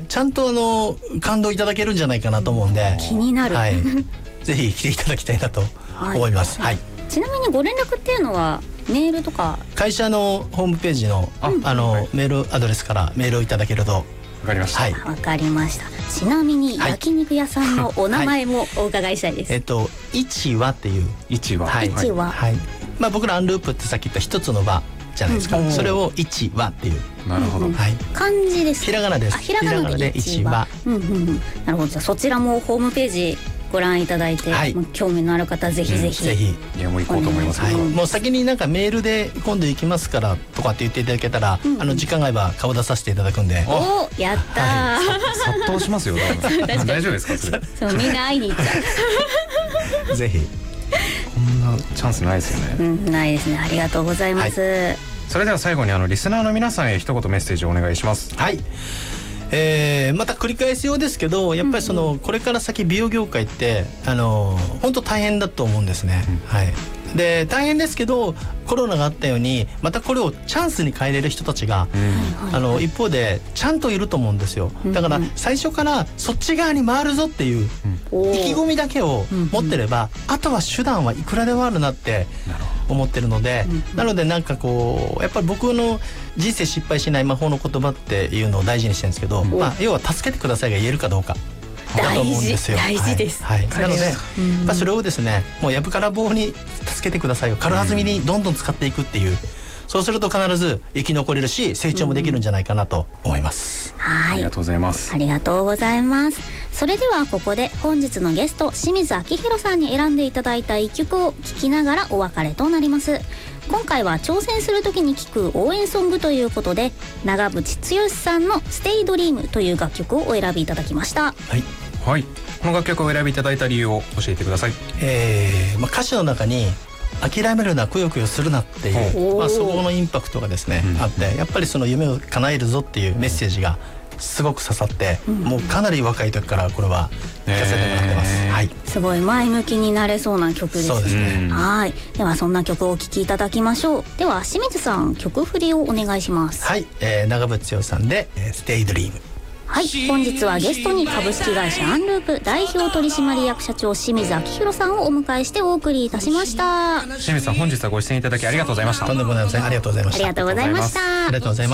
ちゃんと感動いただけるんじゃないかなと思うんで、 気になる、 はい、ぜひ来ていただきたいなと思います、はい。 ちなみにご連絡っていうのはメールとか会社のホームページのメールアドレスからメールをいただけると。 わかりました。 わかりました。ちなみに焼肉屋さんのお名前もお伺いしたいです。 一和っていう。 一和。 一和。 はい。まあ僕らアンループってさっき言った一つの和じゃないですか。それを一和っていう。 なるほど。 はい。 漢字です。 ひらがなです。 ひらがなで一和。なるほど。じゃあそちらもホームページご覧いただいて、興味のある方ぜひぜひ。 ぜひ。 いやもう行こうと思います。 もう先になんかメールで今度行きますからとかって言っていただけたら、時間が合えば顔出させていただくんで。 お、やったー。 殺到しますよ。大丈夫ですかそれ。 そうみんな会いに行っちゃう。ぜひ。 こんなチャンスないですよね。 ないですね。ありがとうございます。 それでは最後にリスナーの皆さんへ一言メッセージをお願いします。 はい。また繰り返すようですけど、やっぱりこれから先美容業界って本当大変だと思うんですね。はい。で大変ですけど、コロナがあったようにまたこれをチャンスに変えれる人たちが一方でちゃんといると思うんですよ。だから最初からそっち側に回るぞっていう意気込みだけを持ってれば、あとは手段はいくらでもあるなって思ってるので、なのでなんかこうやっぱり僕の人生失敗しない魔法の言葉っていうのを大事にしてるんですけど、要は助けてくださいが言えるかどうかだと思うんですよ。 大事です。 はい。なのでそれをですね、もうやぶから棒に助けてくださいを軽はずみにどんどん使っていくっていう、そうすると必ず生き残れるし成長もできるんじゃないかなと思います。 はい。 ありがとうございます。 ありがとうございます。それではここで本日のゲスト清水明宏さんに選んでいただいた一曲を聴きながらお別れとなります。今回は挑戦する時に聴く応援ソングということで、長渕剛さんのステイドリームという楽曲をお選びいただきました。 はい。 はい。この楽曲をお選びいただいた理由を教えてください。 歌詞の中に諦めるな、くよくよするなっていう、そこのインパクトがですね、あって、やっぱりその夢を叶えるぞっていうメッセージがすごく刺さって、もうかなり若い時からこれは聴かせてもらってます。はい。 すごい前向きになれそうな曲です。 そうですね。 はい。ではそんな曲をお聴きいただきましょう。では清水さん、曲振りをお願いします。 はい。長渕剛さんでステイドリーム。 はい、本日はゲストに株式会社アンループ代表取締役社長清水明宏さんをお迎えしてお送りいたしました。 清水さん、本日はご出演いただきありがとうございました。 とんでもございません。ありがとうございました。 ありがとうございました。 ありがとうございます。